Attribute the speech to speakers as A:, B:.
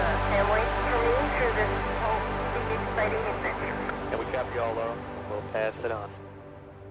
A: family for me through this whole big exciting adventure.
B: And we copy all low. We'll pass it on.